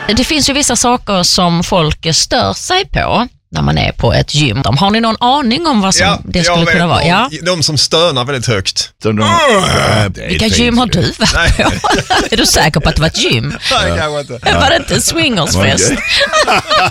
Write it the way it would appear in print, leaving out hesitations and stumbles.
Det finns ju vissa saker som folk stör sig på när man är på ett gym. Har ni någon aning om vad som det skulle kunna vara? Ja. De som stönar väldigt högt. Vilka gym har du varit på? Är du säker på att det var ett gym? Nej, kanske inte. Var det inte en swingersfest?